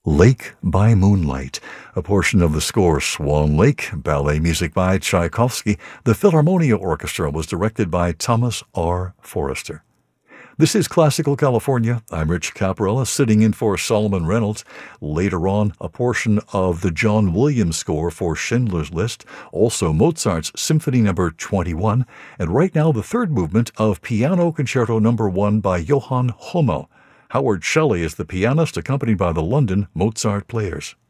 Lake by Moonlight, a portion of the score Swan Lake, ballet music by Tchaikovsky. The Philharmonia Orchestra was directed by Thomas R. Forrester. This is Classical California. I'm Rich Caparella, sitting in for Solomon Reynolds. Later on, a portion of the John Williams score for Schindler's List, also Mozart's Symphony No. 21, and right now the third movement of Piano Concerto No. 1 by Johann Hummel. Howard Shelley is the pianist, accompanied by the London Mozart Players.